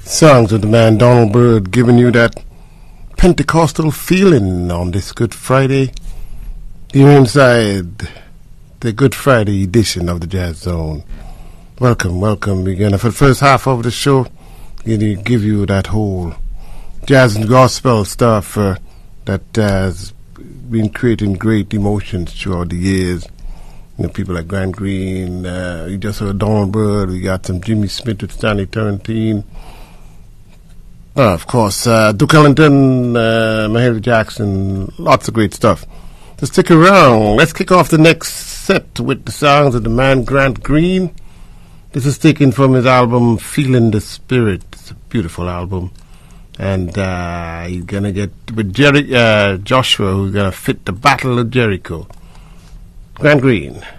Songs of the man Donald Byrd, giving you that Pentecostal feeling on this Good Friday. You're inside the Good Friday edition of the Jazz Zone. Welcome. We're going to, for the first half of the show, give you that whole jazz and gospel stuff that has been creating great emotions throughout the years. You know, people like Grant Green, you just heard Donald Byrd, we got some Jimmy Smith with Stanley Turrentine. Of course, Duke Ellington, Mahalia Jackson, lots of great stuff. So stick around. Let's kick off the next set with the songs of the man Grant Green. This is taken from his album Feeling the Spirit. It's a beautiful album. And he's going to get with Joshua, who's going to fit the Battle of Jericho. Grant Green.